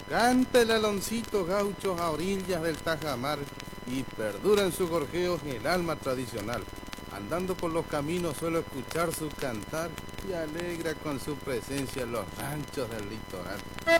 Canta el aloncito gauchos a orillas del Tajamar y perdura en su gorjeo el alma tradicional. Andando por los caminos suelo escuchar su cantar y alegra con su presencia los ranchos del litoral.